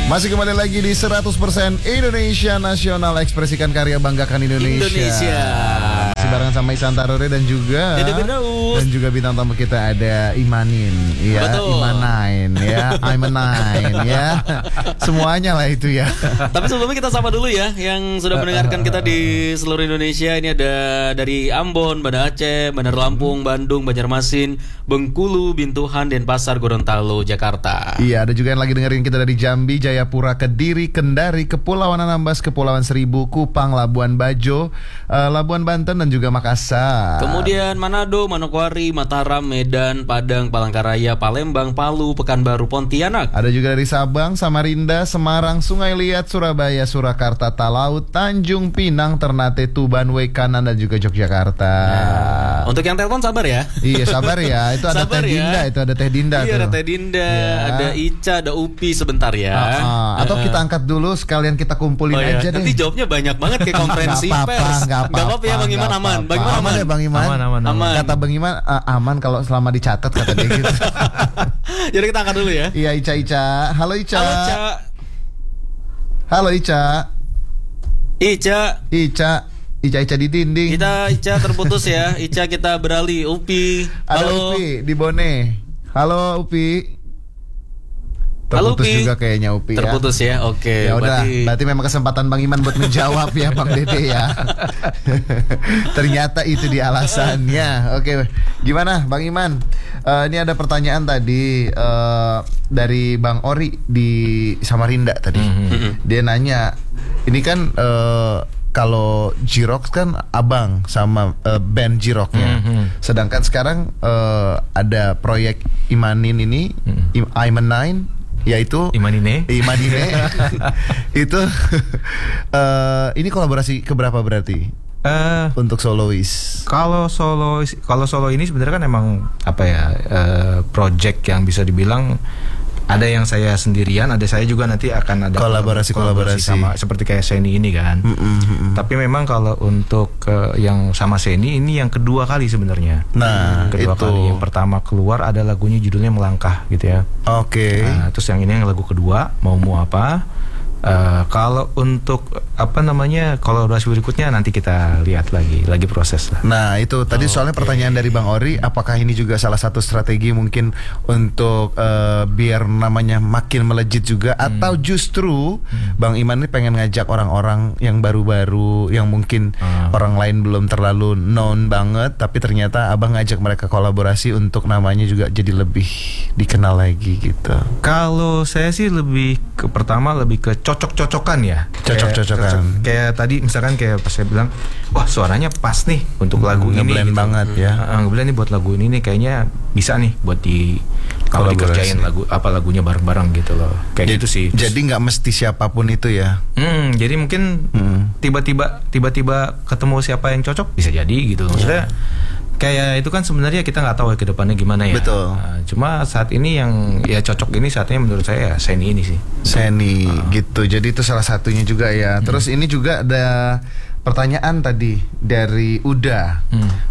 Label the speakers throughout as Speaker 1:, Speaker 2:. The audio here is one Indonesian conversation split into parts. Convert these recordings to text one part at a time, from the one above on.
Speaker 1: Masih kembali lagi di 100% Indonesia Nasional, ekspresikan karya, banggakan Indonesia. Masih barengan sama Ihsan Tarore dan juga bintang tamu kita ada Imanin, ya, Imanain, ya, Imanain, ya, semuanya lah itu ya.
Speaker 2: Tapi sebelumnya kita sapa dulu ya yang sudah mendengarkan kita di seluruh Indonesia. Ini ada dari Ambon, Banda Aceh, Bandar Lampung, Bandung, Banjarmasin, Bengkulu, Bintuhan, Denpasar, Gorontalo, Jakarta.
Speaker 1: Iya, ada juga yang lagi dengerin kita dari Jambi, Jayapura, Kediri, Kendari, Kepulauan Anambas, Kepulauan Seribu, Kupang, Labuan Bajo, Labuan Banten, dan juga Makassar.
Speaker 2: Kemudian Manado, Manokwari, Mataram, Medan, Padang, Palangkaraya, Palembang, Palu, Pekanbaru, Pontianak.
Speaker 1: Ada juga dari Sabang, Samarinda, Semarang, Sungai Liat, Surabaya, Surakarta, Talaut, Tanjung Pinang, Ternate, Tuban, Wekanan, dan juga Yogyakarta.
Speaker 2: Untuk yang telepon sabar ya.
Speaker 1: Iya, sabar ya. Itu ada Teh Dinda, itu ada Teh Dinda.
Speaker 2: Iya, ada Teh Dinda, ada Ica, ada Upi sebentar ya.
Speaker 1: Atau kita angkat dulu sekalian kita kumpulin aja deh.
Speaker 2: Nanti jawabnya banyak banget kayak konferensi pers. Gak apa-apa ya Bang Iman, aman. Bang Iman
Speaker 1: aman ya Bang Iman.
Speaker 2: Aman.
Speaker 1: Kata Bang Iman aman kalau selama dicatat, kata dia gitu.
Speaker 2: Jadi kita angkat dulu ya.
Speaker 1: Iya, Ica. Halo Ica. Halo Ica. Ica di dinding.
Speaker 2: Ica terputus ya. Ica kita beralih. Upi.
Speaker 1: Ada Upi di Bone. Halo Upi. Terputus juga kayaknya Upi ya.
Speaker 2: Terputus ya, oke.
Speaker 1: Ya udah, berarti memang kesempatan Bang Iman buat menjawab ya Bang Dede ya. Ternyata itu dia alasannya. Oke, gimana Bang Iman? Ini ada pertanyaan tadi dari Bang Ori di Samarinda tadi. Dia nanya, ini kan kalau Jirox kan abang sama band Jiroknya. Sedangkan sekarang ada proyek Imanin ini, Imanin, yaitu Imanine. Itu ini kolaborasi keberapa berarti? Untuk solois.
Speaker 3: Kalau solo ini sebenarnya kan emang apa ya, project yang bisa dibilang ada yang saya sendirian, ada saya juga nanti akan ada
Speaker 1: kolaborasi
Speaker 3: sama seperti kayak Seni ini kan. Tapi memang kalau untuk yang sama Seni ini yang kedua kali sebenarnya.
Speaker 1: Nah,
Speaker 3: kedua
Speaker 1: itu
Speaker 3: kali. Yang pertama keluar ada lagunya judulnya Melangkah gitu ya.
Speaker 1: Oke.
Speaker 3: Nah, terus yang ini yang lagu kedua Mau Apa. Kalau untuk apa namanya kolaborasi berikutnya nanti kita lihat lagi proses lah.
Speaker 1: Nah itu tadi soalnya pertanyaan dari Bang Ori, apakah ini juga salah satu strategi mungkin untuk biar namanya makin melejit juga, atau justru Bang Iman ini pengen ngajak orang-orang yang baru-baru yang mungkin orang lain belum terlalu known banget, tapi ternyata abang ngajak mereka kolaborasi untuk namanya juga jadi lebih dikenal lagi gitu.
Speaker 3: Kalau saya sih lebih ke cocok-cocokan ya.
Speaker 1: Cocok-cocokan.
Speaker 3: Kayak tadi misalkan kayak pas saya bilang, wah suaranya pas nih untuk lagu ini
Speaker 1: gitu. Banget ya.
Speaker 3: Ngeblend nih buat lagu ini nih, kayaknya bisa nih buat kalau dikerjain lagunya bareng-bareng gitu loh. Kayak gitu sih.
Speaker 1: Jadi nggak mesti siapapun itu ya.
Speaker 3: Jadi mungkin tiba-tiba ketemu siapa yang cocok bisa jadi gitu. Maksudnya kayak itu kan sebenarnya kita nggak tahu ya ke depannya gimana ya.
Speaker 1: Betul.
Speaker 3: Cuma saat ini yang ya cocok ini saatnya menurut saya ya Seni ini sih.
Speaker 1: Seni gitu. Jadi itu salah satunya juga ya. Terus ini juga ada pertanyaan tadi dari Uda.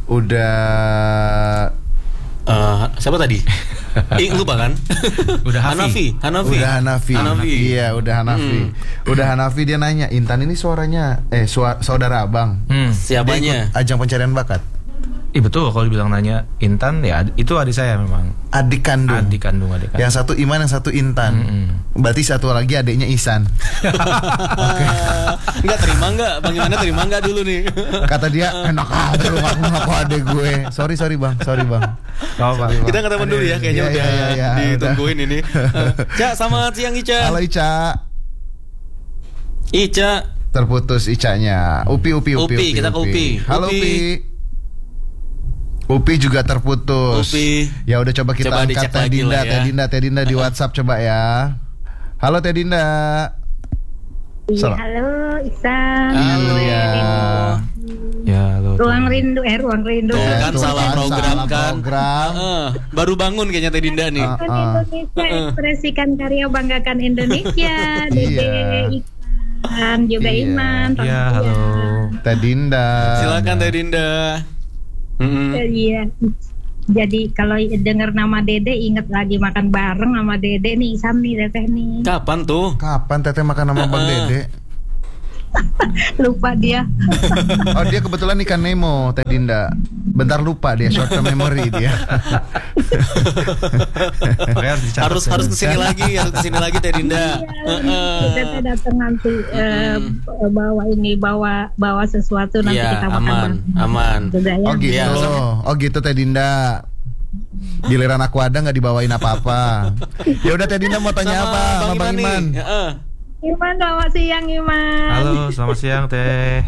Speaker 2: Siapa tadi? Lupa kan? Hanafi.
Speaker 1: Iya, udah Hanafi dia nanya, Intan ini suaranya saudara abang.
Speaker 2: Siapanya?
Speaker 1: Ajang pencarian bakat.
Speaker 3: Betul, kalau dibilang nanya Intan ya itu adik saya memang.
Speaker 1: Adik kandung. Yang satu Iman, yang satu Intan. Berarti satu lagi adiknya Ihsan.
Speaker 2: Enggak terima terima enggak dulu nih.
Speaker 1: Kata dia enak aja lu ngaku adik gue. Sorry bang.
Speaker 2: Kita ketemu dulu ya, kayaknya udah ditungguin ini. Cak, selamat siang Ica.
Speaker 1: Halo Ica. Terputus Icanya. Upi.
Speaker 2: Kita ke Upi.
Speaker 1: Halo Upi juga terputus. Ya udah coba kita angkat Teh Dinda di WhatsApp coba ya. Halo Teh Dinda.
Speaker 4: Halo Ihsan.
Speaker 1: Halo ya.
Speaker 3: Halo.
Speaker 4: Ruang rindu.
Speaker 2: Kan salah program. Baru bangun kayaknya Teh Dinda nih.
Speaker 4: Indonesia, ekspresikan karya, banggakan Indonesia. Dede Ikan juga Iman.
Speaker 3: Iya, halo.
Speaker 1: Teh Dinda.
Speaker 2: Silakan Teh Dinda.
Speaker 4: Iya. Jadi kalau dengar nama Dede inget lagi makan bareng sama Dede nih, Ihsan nih Teteh nih.
Speaker 2: Kapan tuh?
Speaker 1: Kapan Teteh makan sama Bang Dede?
Speaker 4: Lupa dia.
Speaker 1: Oh, dia kebetulan ikan Nemo, Teh Dinda. Bentar lupa dia, short term memory dia.
Speaker 2: harus kesini lagi Teh Dinda.
Speaker 4: Teteh datang nanti bawa sesuatu nanti
Speaker 2: Iya,
Speaker 4: kita makan
Speaker 2: aman.
Speaker 4: juga ya.
Speaker 1: Oh gitu.
Speaker 2: Iya.
Speaker 1: Oh gitu Teh Dinda. Giliran aku ada nggak dibawain apa-apa. Ya udah Teh Dinda mau tanya apa sama Bang Iman?
Speaker 4: Iman, selamat siang Iman.
Speaker 3: Halo, selamat siang Teh.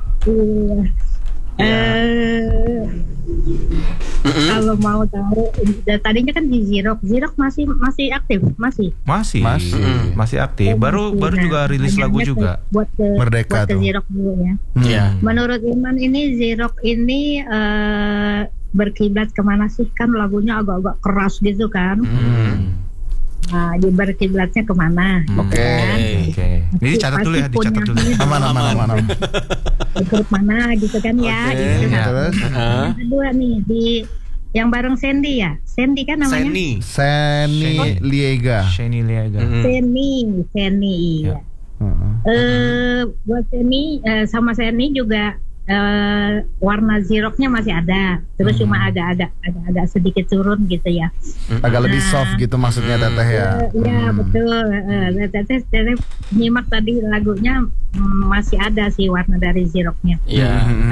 Speaker 4: Kalau mau tahu, tadinya kan di Zirok masih aktif,
Speaker 3: masih aktif. Baru juga rilis lagu juga.
Speaker 4: Buat ke
Speaker 1: Merdeka
Speaker 4: buat ke
Speaker 1: tuh.
Speaker 4: Zirok dulu ya.
Speaker 2: Iya.
Speaker 4: Menurut Iman ini Zirok ini berkiblat kemana sih? Kan lagunya agak-agak keras gitu kan. Nah, di berkiblatnya kemana?
Speaker 1: Oke.
Speaker 3: Ini dicatat dulu ya, dicatat dulu.
Speaker 1: Aman.
Speaker 4: Ikut mana gitu kan ya.
Speaker 2: Oke.
Speaker 4: Gitu.
Speaker 3: Ya.
Speaker 1: Terus
Speaker 4: Yang kedua nih di yang bareng Sandy ya. Sandy kan namanya?
Speaker 1: Seni Liega.
Speaker 3: Shani Liaga.
Speaker 4: Seni.
Speaker 3: Ya.
Speaker 4: Iya. Buat Seni sama Seni juga warna Ziroknya masih ada. Terus cuma agak sedikit turun gitu ya.
Speaker 1: Agak lebih soft gitu maksudnya Teteh ya.
Speaker 4: Iya betul. Teteh nyimak tadi lagunya masih ada sih warna dari Ziroknya.
Speaker 2: Iya.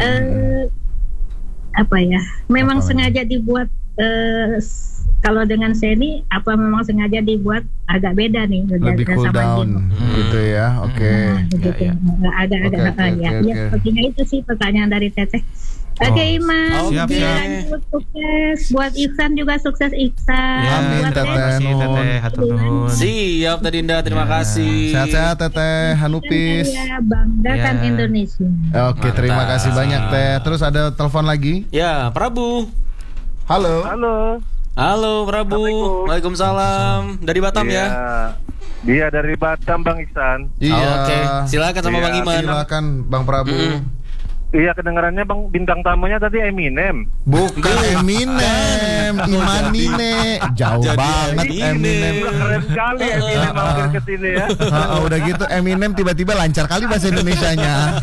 Speaker 4: Apa ya? Memang
Speaker 3: Apa
Speaker 4: sengaja dibuat. Kalau dengan Seni, apa memang sengaja dibuat agak beda nih?
Speaker 1: Lebih cool down gitu ya. Oke.
Speaker 4: Begitu. Agak ya. Sepertinya itu sih pertanyaan dari Teteh. Oke Iman,
Speaker 3: Siap.
Speaker 4: lanjut sukses. Buat Ihsan juga sukses Ihsan.
Speaker 3: Ya,
Speaker 1: Amin,
Speaker 4: Buat
Speaker 1: Teteh.
Speaker 3: terima kasih Teteh, hatur nuhun.
Speaker 2: Siap Teh Dinda, terima kasih.
Speaker 1: Sehat-sehat Teteh Hanupis.
Speaker 4: Saya banggakan
Speaker 3: Ya.
Speaker 4: Indonesia.
Speaker 1: Oke, terima kasih banyak Teh. Terus ada telepon lagi?
Speaker 2: Ya, Prabu.
Speaker 1: Halo.
Speaker 2: Halo Prabu. Waalaikumsalam. Dari Batam ya?
Speaker 5: Dia dari Batam Bang Ihsan.
Speaker 1: Iya.
Speaker 2: Oke, silakan sama Bang Iman.
Speaker 1: Silakan Bang Prabu.
Speaker 5: Iya kedengarannya Bang, bintang tamunya tadi Eminem.
Speaker 1: Bukan Eminem, Imanine. Jauh
Speaker 2: Jadi
Speaker 1: banget Eminem.
Speaker 5: Keren sekali Eminem mampir ke sini ya.
Speaker 1: Udah gitu Eminem tiba-tiba lancar kali bahasa Indonesianya.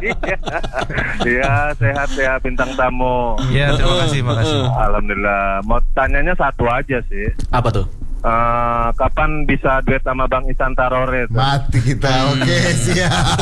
Speaker 5: Iya sehat ya bintang tamu.
Speaker 3: Ya, terima kasih, makasih.
Speaker 5: Alhamdulillah. Mau tanyanya satu aja sih.
Speaker 2: Apa tuh?
Speaker 5: Kapan bisa duet sama Bang Ihsan Tarore?
Speaker 1: Mati kita. Oke, siap.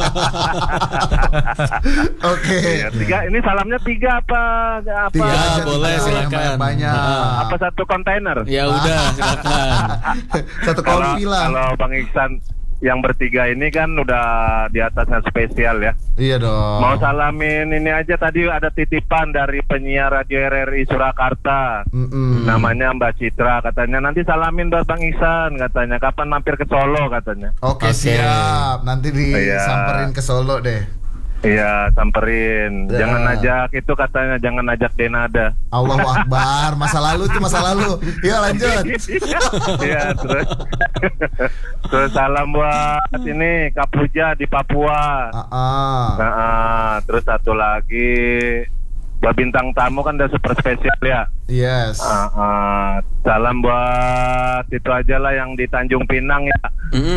Speaker 1: Oke.
Speaker 5: Iya, tiga. Ini salamnya tiga apa?
Speaker 1: Tiga aja,
Speaker 2: boleh,
Speaker 1: tiga,
Speaker 2: silakan.
Speaker 1: banyak.
Speaker 5: Apa satu kontainer?
Speaker 2: Ya udah, silakan.
Speaker 1: Satu kopi lah.
Speaker 5: Kalau Bang Ihsan yang bertiga ini kan udah di atasnya spesial ya.
Speaker 1: Iya dong.
Speaker 5: Mau salamin ini aja, tadi ada titipan dari penyiar Radio RRI Surakarta. Namanya Mbak Citra, katanya nanti salamin buat Bang Ihsan, katanya kapan mampir ke Solo katanya.
Speaker 1: Oke, siap. Nanti disamperin ke Solo deh.
Speaker 5: Iya, samperin.
Speaker 1: Ya.
Speaker 5: Jangan ajak itu katanya, jangan ajak Denada.
Speaker 1: Allahu Akbar. Masa lalu itu masa lalu. Yuk lanjut.
Speaker 5: Iya, terus salam buat ini Kak Puja di Papua. Terus satu lagi buat bintang tamu kan udah super spesial ya.
Speaker 1: Yes.
Speaker 5: Salam buat itu aja lah yang di Tanjung Pinang ya.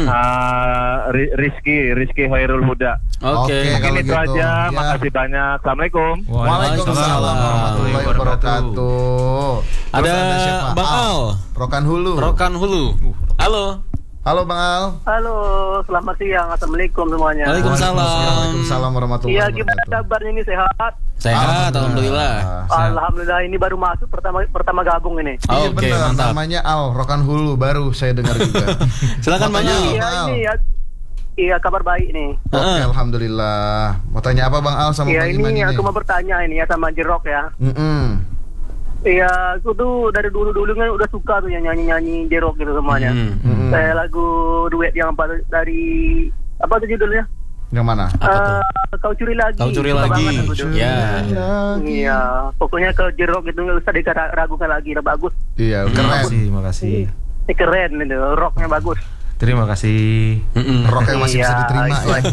Speaker 5: Rizky Hoirul Huda.
Speaker 2: Oke.
Speaker 5: Mungkin
Speaker 1: kalau
Speaker 5: itu
Speaker 1: gitu.
Speaker 5: aja.
Speaker 1: Ya.
Speaker 5: Makasih banyak. Assalamualaikum.
Speaker 1: Waalaikumsalam warahmatullahi wabarakatuh.
Speaker 2: Ada
Speaker 1: Terus siapa?
Speaker 2: Bang Al.
Speaker 1: Rokan Hulu.
Speaker 2: Rokan Hulu. Halo.
Speaker 1: Halo Bang Al.
Speaker 6: Halo, selamat siang. Assalamualaikum semuanya.
Speaker 2: Waalaikumsalam.
Speaker 1: Waalaikumsalam warahmatullahi
Speaker 6: Iya,
Speaker 1: wabarakatuh.
Speaker 6: gimana kabarnya ini, sehat?
Speaker 2: Sehat, alhamdulillah.
Speaker 6: Alhamdulillah, ini baru masuk pertama gabung ini.
Speaker 1: Iya
Speaker 2: Oke,
Speaker 1: benar,
Speaker 2: mantap.
Speaker 1: namanya Al Rokan Hulu, baru saya dengar juga.
Speaker 2: Silakan Bang Al.
Speaker 6: Iya,
Speaker 1: Al.
Speaker 6: ini ya. Iya, kabar baik nih.
Speaker 1: Oke, alhamdulillah. Mau tanya apa Bang Al sama
Speaker 6: Iya,
Speaker 1: Bang Iman
Speaker 6: ini
Speaker 1: ini?
Speaker 6: aku mau bertanya ini ya sama Jerok ya. Iya, aku tuh dari dulu kan udah suka tuh yang nyanyi Jerok gitu semuanya. Kayak lagu duet yang apa dari apa tuh judulnya?
Speaker 1: Yang mana?
Speaker 6: Kau curi lagi.
Speaker 2: Kau curi
Speaker 6: Suka
Speaker 2: lagi.
Speaker 6: banget aku tuh.
Speaker 2: Ya.
Speaker 6: Iya, pokoknya kalau Jerok itu nggak usah diragukan lagi, udah bagus.
Speaker 1: Iya, keren.
Speaker 3: Makasih.
Speaker 6: Ini keren itu, rocknya bagus.
Speaker 3: Terima kasih.
Speaker 1: Rock yang masih bisa diterima
Speaker 6: itu
Speaker 1: ya.
Speaker 6: aja.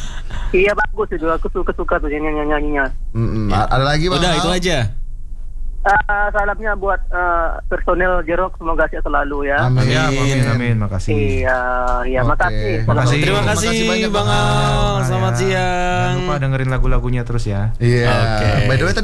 Speaker 6: Iya bagus itu, aku suka tuh nyanyinya.
Speaker 1: Ada lagi Bang
Speaker 2: Udah
Speaker 1: Al?
Speaker 2: itu aja.
Speaker 6: Salamnya buat personel Jerok, semoga sehat selalu ya.
Speaker 1: Amin.
Speaker 3: Amin. Makasih.
Speaker 6: Iya, makasih.
Speaker 3: Makasih.
Speaker 2: Terima kasih
Speaker 1: banyak,
Speaker 2: Bang Al. Selamat siang.
Speaker 3: Jangan lupa dengerin lagu-lagunya terus ya.
Speaker 1: Iya.
Speaker 2: Oke.
Speaker 1: By the way tadi